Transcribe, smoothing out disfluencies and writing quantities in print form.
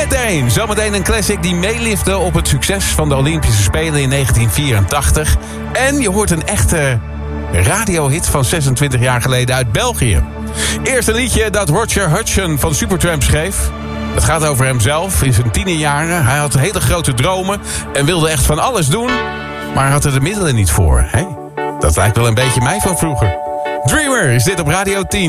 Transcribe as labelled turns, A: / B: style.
A: Zometeen een classic die meelifte op het succes van de Olympische Spelen in 1984. En je hoort een echte radiohit van 26 jaar geleden uit België. Eerst een liedje dat Roger Hudson van Supertramp schreef. Het gaat over hemzelf in zijn tienerjaren. Hij had hele grote dromen en wilde echt van alles doen. Maar hij had er de middelen niet voor. Hè? Dat lijkt wel een beetje mij van vroeger. Dreamer is dit op Radio 10.